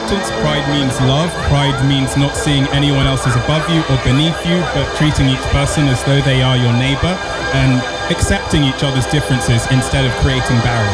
acceptance. Pride means love. Pride means not seeing anyone else as above you or beneath you, but treating each person as though they are your neighbor and accepting each other's differences instead of creating barriers.